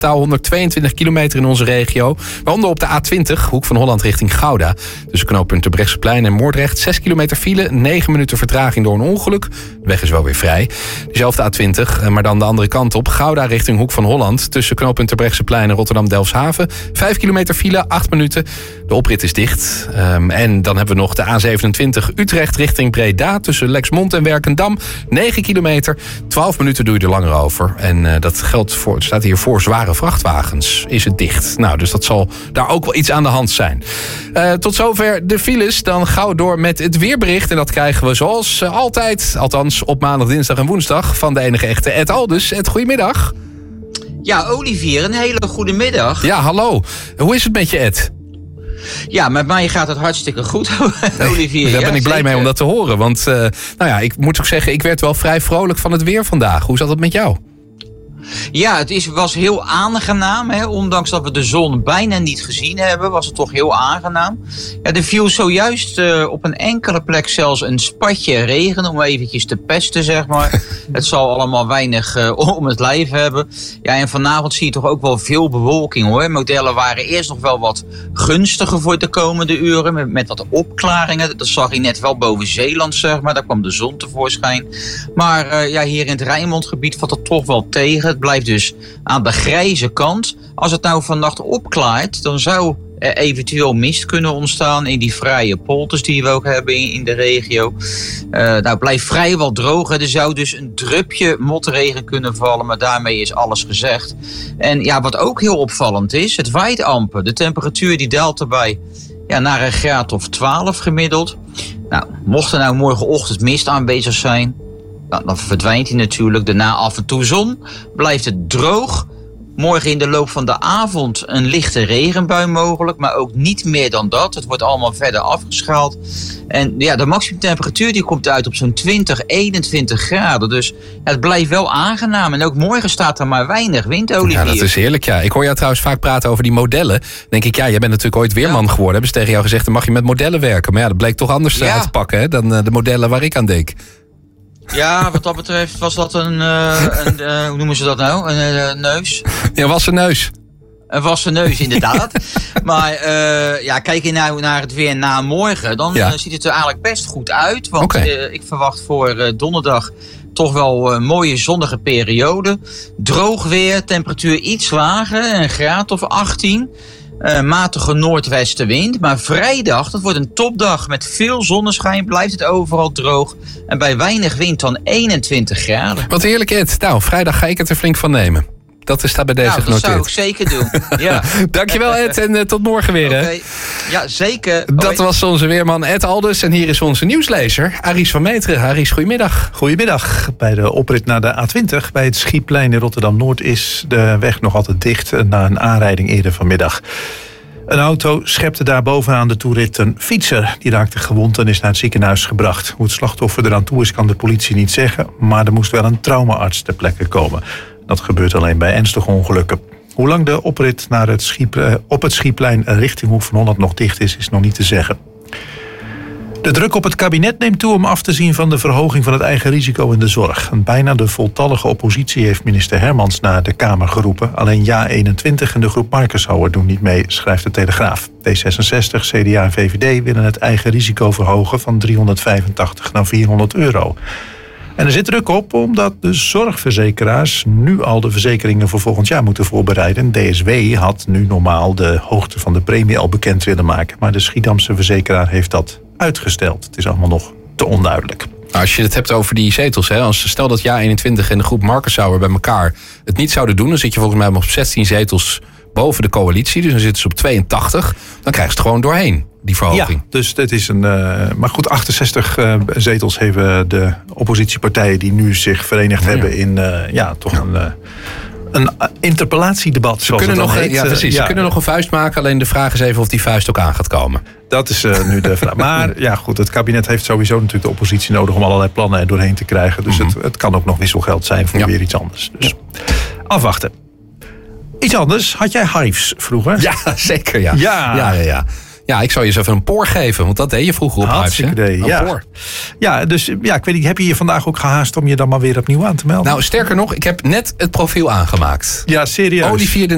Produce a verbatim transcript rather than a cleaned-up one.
Totaal honderdtweeëntwintig kilometer in onze regio. Waaronder op de A twintig, Hoek van Holland richting Gouda. Tussen knooppunt Terbrechtseplein en Moordrecht. zes kilometer file, negen minuten vertraging door een ongeluk. De weg is wel weer vrij. Diezelfde A twintig, maar dan de andere kant op. Gouda richting Hoek van Holland. Tussen knooppunt Terbrechtseplein en Rotterdam-Delfshaven. vijf kilometer file, acht minuten. De oprit is dicht. Um, en dan hebben we nog de A zevenentwintig Utrecht richting Breda. Tussen Lexmond en Werkendam. negen kilometer, twaalf minuten doe je er langer over. En uh, dat geldt voor, het staat hier voor zware vrachtwagens. Is het dicht. Nou, dus dat zal daar ook wel iets aan de hand zijn. Uh, tot zover de files. Dan gauw door met het weerbericht. En dat krijgen we zoals uh, altijd. Althans op maandag, dinsdag en woensdag. Van de enige echte Ed Aldus. Ed, goedemiddag. Ja, Olivier, een hele goede middag. Ja, hallo. Hoe is het met je, Ed? Ja, met mij gaat het hartstikke goed, Olivier. Daar ben ja, ik blij zeker. mee om dat te horen. Want uh, nou ja, ik moet ook zeggen, ik werd wel vrij vrolijk van het weer vandaag. Hoe zat het met jou? Ja, het is, was heel aangenaam. Hè? Ondanks dat we de zon bijna niet gezien hebben, was het toch heel aangenaam. Ja, er viel zojuist uh, op een enkele plek zelfs een spatje regen, om eventjes te pesten, zeg maar. Het zal allemaal weinig uh, om het lijf hebben. Ja, en vanavond zie je toch ook wel veel bewolking, hoor. Modellen waren eerst nog wel wat gunstiger voor de komende uren, met, met wat opklaringen. Dat zag je net wel boven Zeeland, zeg maar. Daar kwam de zon tevoorschijn. Maar uh, ja, hier in het Rijnmondgebied valt het toch wel tegen. Het blijft dus aan de grijze kant. Als het nou vannacht opklaart, dan zou er eventueel mist kunnen ontstaan in die fraaie polters die we ook hebben in, in de regio. Uh, nou, het blijft vrijwel droog. Hè. Er zou dus een drupje motregen kunnen vallen, maar daarmee is alles gezegd. En ja, wat ook heel opvallend is, het waait amper. De temperatuur die daalt erbij ja, naar een graad of twaalf gemiddeld. Nou, mocht er nou morgenochtend mist aanwezig zijn, nou, dan verdwijnt hij natuurlijk. Daarna af en toe zon. Blijft het droog. Morgen in de loop van de avond een lichte regenbui mogelijk. Maar ook niet meer dan dat. Het wordt allemaal verder afgeschaald. En ja, de maximumtemperatuur die komt uit op zo'n twintig, eenentwintig graden. Dus ja, het blijft wel aangenaam. En ook morgen staat er maar weinig wind, Olivier. Ja, dat is heerlijk, ja. Ik hoor jou trouwens vaak praten over die modellen. Dan denk ik, ja, jij bent natuurlijk ooit weerman ja. geworden. Hebben ze tegen jou gezegd, dan mag je met modellen werken. Maar ja, dat bleek toch anders ja. uit te pakken, hè, dan uh, de modellen waar ik aan denk. Ja, wat dat betreft was dat een, uh, een uh, hoe noemen ze dat nou? Een uh, neus. Ja, wassen neus. Een wassen neus, inderdaad. Maar uh, ja, kijk je nou naar het weer na morgen, dan ja. uh, ziet het er eigenlijk best goed uit. Want okay. uh, ik verwacht voor uh, donderdag toch wel een mooie zonnige periode. Droog weer, temperatuur iets lager, een graad of achttien. Uh, matige noordwestenwind. Maar vrijdag, dat wordt een topdag met veel zonneschijn. Blijft het overal droog. En bij weinig wind dan eenentwintig graden. Wat heerlijk, Ed. Nou, vrijdag ga ik het er flink van nemen. Dat is daar bij deze nou, genoteerd. Dat zou ik zeker doen. Ja. Dankjewel, Ed. En uh, tot morgen weer. Okay. Hè? Ja, zeker. Dat Hoi. was onze weerman Ed Aldus. En hier is onze nieuwslezer, Aries van Meteren. Aries, goedemiddag. Goedemiddag. Bij de oprit naar de A twintig bij het Schiepplein in Rotterdam-Noord is de weg nog altijd dicht na een aanrijding eerder vanmiddag. Een auto schepte daar bovenaan de toerit een fietser. Die raakte gewond en is naar het ziekenhuis gebracht. Hoe het slachtoffer eraan toe is, kan de politie niet zeggen. Maar er moest wel een traumaarts ter plekke komen. Dat gebeurt alleen bij ernstige ongelukken. Hoe lang de oprit naar het Schiep, op het Schiepplein richting Hoek van Holland nog dicht is, is nog niet te zeggen. De druk op het kabinet neemt toe om af te zien van de verhoging van het eigen risico in de zorg. Bijna de voltallige oppositie heeft minister Hermans naar de Kamer geroepen. Alleen Ja eenentwintig en de groep Markenshouwer doen niet mee, schrijft de Telegraaf. D zesenzestig, C D A en V V D willen het eigen risico verhogen van driehonderdvijfentachtig naar vierhonderd euro. En er zit druk op omdat de zorgverzekeraars nu al de verzekeringen voor volgend jaar moeten voorbereiden. D S W had nu normaal de hoogte van de premie al bekend willen maken. Maar de Schiedamse verzekeraar heeft dat uitgesteld. Het is allemaal nog te onduidelijk. Als je het hebt over die zetels, hè, als stel dat Ja eenentwintig en de groep Markenshouwer bij elkaar het niet zouden doen, dan zit je volgens mij op zestien zetels boven de coalitie. Dus dan zitten ze op tweeëntachtig. Dan krijgen ze het gewoon doorheen, die verhoging. Ja, dus het is een. Uh, maar goed, achtenzestig uh, zetels hebben de oppositiepartijen die nu zich verenigd ja. hebben in uh, ja, toch ja. een. Uh, Een interpellatiedebat, zoals kunnen het dan nog, heet. Ja, precies. Ja. Ze kunnen nog een vuist maken. Alleen de vraag is even of die vuist ook aan gaat komen. Dat is uh, nu de vraag. Maar ja, goed, het kabinet heeft sowieso natuurlijk de oppositie nodig om allerlei plannen er doorheen te krijgen. Dus mm-hmm. het, het kan ook nog wisselgeld zijn voor ja. weer iets anders. Dus ja. afwachten. Iets anders. Had jij hives vroeger? Ja, zeker. Ja. Ja, ja, ja. ja. Ja, ik zou je eens even een poor geven, want dat deed je vroeger op Hartstikke hives. Idee, ja. Poor. Ja, dus ja, ik weet niet, heb je je vandaag ook gehaast om je dan maar weer opnieuw aan te melden? Nou, sterker nog, ik heb net het profiel aangemaakt. Ja, serieus. Olivier de